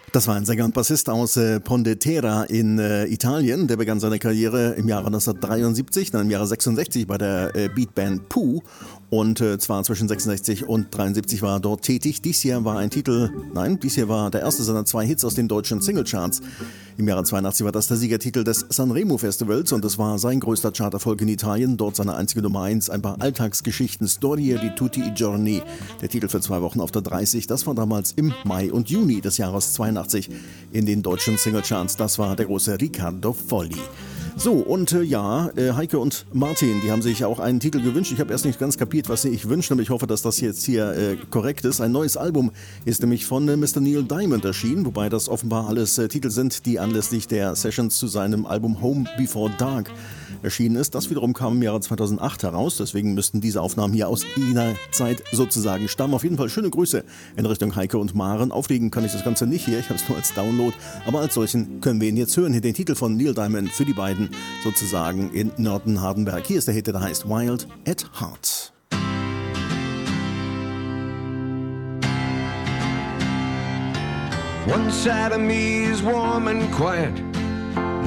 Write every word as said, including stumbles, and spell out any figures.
Das war ein Sänger und Bassist aus äh, Ponte-Terra in äh, Italien. Der begann seine Karriere im Jahre neunzehnhundertdreiundsiebzig, dann im Jahre sechsundsechzig bei der äh, Beatband Pooh. Und äh, zwar zwischen sechsundsechzig und dreiundsiebzig war er dort tätig. Dies hier war ein Titel, nein, dies hier war der erste seiner zwei Hits aus den deutschen Singlecharts. Im Jahre zweiundachtzig war das der Siegertitel des Sanremo Festivals und es war sein größter Charterfolg in Italien. Dort seine einzige Nummer eins, ein paar Alltagsgeschichten, Storie di tutti i giorni. Der Titel für zwei Wochen auf der dreißig, das war damals im Mai und Juni des Jahres zweiundachtzig in den deutschen Singlecharts. Das war der große Riccardo Folli. So, und äh, ja, äh, Heike und Martin, die haben sich auch einen Titel gewünscht. Ich habe erst nicht ganz kapiert, was sie sich wünschen, aber ich hoffe, dass das jetzt hier äh, korrekt ist. Ein neues Album ist nämlich von äh, Mister Neil Diamond erschienen, wobei das offenbar alles äh, Titel sind, die anlässlich der Sessions zu seinem Album Home Before Dark erschienen ist. Das wiederum kam im Jahre zweitausendacht heraus, deswegen müssten diese Aufnahmen hier aus jener Zeit sozusagen stammen. Auf jeden Fall schöne Grüße in Richtung Heike und Maren. Auflegen kann ich das Ganze nicht hier, ich habe es nur als Download, aber als solchen können wir ihn jetzt hören. Hier den Titel von Neil Diamond für die beiden sozusagen in Nörten-Hardenberg. Hier ist der Hit, der heißt Wild at Heart. One side of me is warm and quiet,